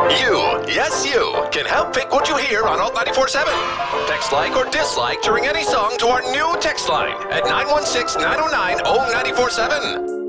Yes you, can help pick what you hear on Alt 94.7. Text like or dislike during any song to our new text line at 916-909-0947.